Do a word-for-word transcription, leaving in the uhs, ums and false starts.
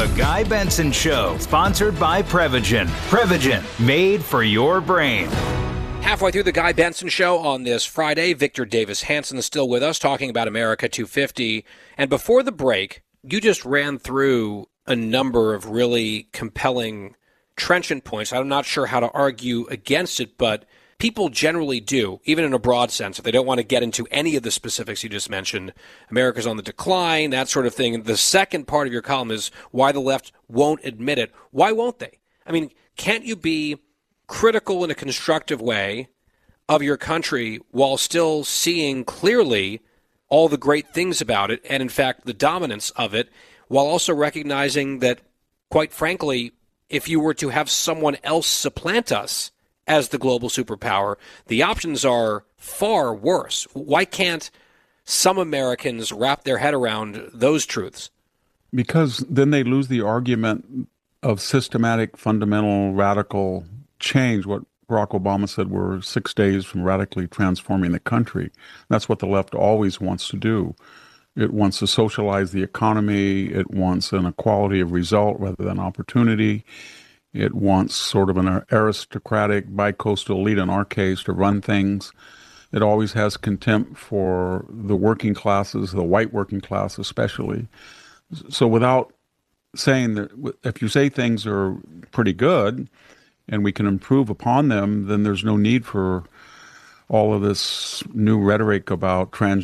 The Guy Benson Show, sponsored by Prevagen. Prevagen, made for your brain. Halfway through the Guy Benson Show on this Friday, Victor Davis Hanson is still with us talking about America two fifty. And before the break, you just ran through a number of really compelling trenchant points. I'm not sure how to argue against it, but people generally do, even in a broad sense, if they don't want to get into any of the specifics you just mentioned. America's on the decline, that sort of thing. The second part of your column is why the left won't admit it. Why won't they? I mean, can't you be critical in a constructive way of your country while still seeing clearly all the great things about it and, in fact, the dominance of it, while also recognizing that, quite frankly, if you were to have someone else supplant us as the global superpower, the options are far worse. Why can't some Americans wrap their head around those truths? Because then they lose the argument of systematic, fundamental, radical change, what Barack Obama said we're six days from radically transforming the country. That's what the left always wants to do. It wants to socialize the economy. It wants an equality of result rather than opportunity. It wants sort of an aristocratic bicoastal elite, in our case, to run things. It always has contempt for the working classes, the white working class especially. So without saying that, if you say things are pretty good and we can improve upon them, then there's no need for all of this new rhetoric about